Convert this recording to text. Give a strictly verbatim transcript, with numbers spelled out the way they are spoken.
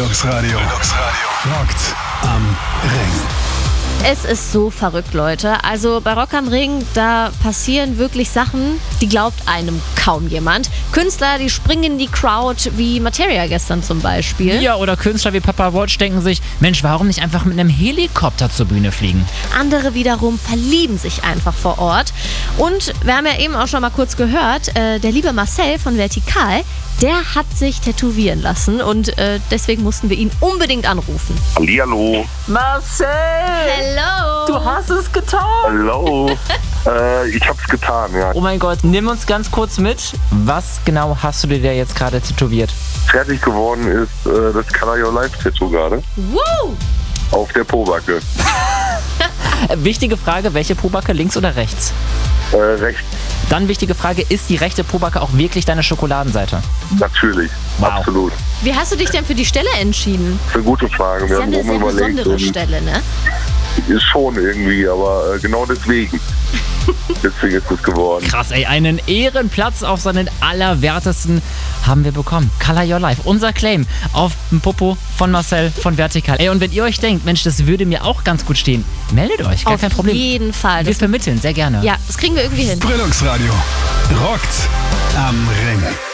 Trilux Radio. Trilux Radio. Rockt am Ring. Es ist so verrückt, Leute. Also bei Rock am Ring, da passieren wirklich Sachen, die glaubt einem kaum jemand. Künstler, die springen in die Crowd, wie Materia gestern zum Beispiel. Ja, oder Künstler wie Papa Roach denken sich, Mensch, warum nicht einfach mit einem Helikopter zur Bühne fliegen? Andere wiederum verlieben sich einfach vor Ort. Und wir haben ja eben auch schon mal kurz gehört, äh, der liebe Marcel von Vertikal, der hat sich tätowieren lassen und äh, deswegen mussten wir ihn unbedingt anrufen. Hallihallo. Marcel! Hello! Du hast es getan! Hallo. äh, ich hab's getan, ja. Oh mein Gott, nimm uns ganz kurz mit. Was genau hast du dir da jetzt gerade tätowiert? Fertig geworden ist äh, das Color Your Life Tattoo gerade. Woo! Auf der Pobacke. Äh, wichtige Frage, welche Pobacke, links oder rechts? Äh, rechts. Dann wichtige Frage, ist die rechte Pobacke auch wirklich deine Schokoladenseite? Natürlich. Wow. Absolut. Wie hast du dich denn für die Stelle entschieden? Das ist eine gute Frage. Das Wir ist ja haben eine sehr rum überlegt. besondere und Stelle, ne? Ist schon irgendwie, aber äh, genau deswegen. Deswegen ist es geworden. Krass, ey, einen Ehrenplatz auf seinen Allerwertesten haben wir bekommen. Color Your Life, unser Claim auf dem Popo von Marcel von Vertikal. Ey, und wenn ihr euch denkt, Mensch, das würde mir auch ganz gut stehen, meldet euch, gar Auf kein Problem. jeden Fall. Wir Das, vermitteln, sehr gerne. ja, das kriegen wir irgendwie hin. Trilux Radio. Rockt am Ring.